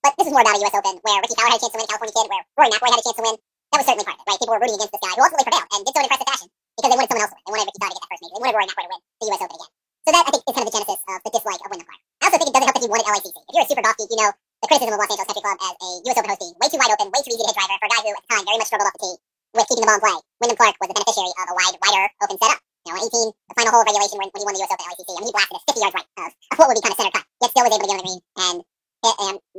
But this was more about a U.S. Open where Ricky Fowler had a chance to win, a California kid, where Rory McIlroy had a chance to win. That was certainly part of it, right? People were rooting against this guy who ultimately prevailed and did so in impressive fashion because they wanted someone else to win. They wanted Ricky Fowler to get that first major. They wanted Rory McIlroy to win the U.S. Open again. So that, I think, is kind of the genesis of the dislike of Wyndham Clark. I also think it doesn't help that he won at LACC. If you're a super golf geek, you know the criticism of Los Angeles Country Club as a U.S. Open host being way too wide open, way too easy to hit driver for a guy who at the time very much struggled off the tee with keeping the ball in play. Wyndham Clark was the beneficiary of a wider open setup. You know, 18, the final hole of regulation when he won the U.S. Open at LACC. I mean, he blasted it 50 yards right of what would be kind of center cut, yet still was able to get on the green and hit and